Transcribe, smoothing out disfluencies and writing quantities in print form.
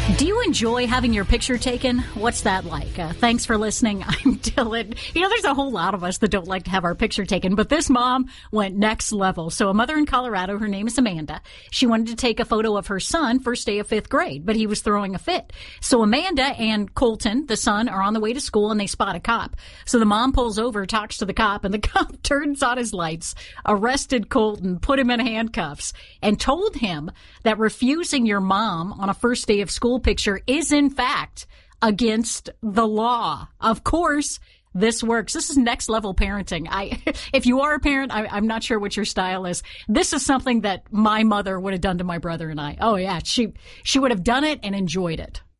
Do you enjoy having your picture taken? What's that like? Thanks for listening. I'm Dylan. There's a whole lot of us that don't like to have our picture taken, but this mom went next level. So a mother in Colorado, her name is Amanda. She wanted to take a photo of her son first day of 5th grade, but he was throwing a fit. So Amanda and Colton, the son, are on the way to school and they spot a cop. So the mom pulls over, talks to the cop, and the cop turns on his lights, arrested Colton, put him in handcuffs, and told him that refusing your mom on a first day of school picture is in fact against the law. Of course, this works. This is next level parenting. If you are a parent, I'm not sure what your style is. This is something that my mother would have done to my brother and I. Oh yeah, she would have done it and enjoyed it.